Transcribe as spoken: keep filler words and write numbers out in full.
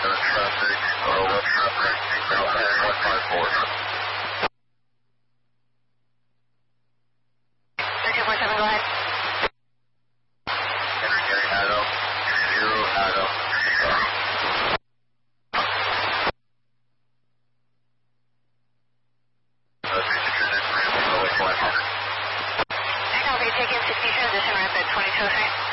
traffic, uh, west traffic, one five four. three two four seven, go ahead. Energetic Adam, zero Adam, Okay, take in sixty transition ramp at twenty-two oh three.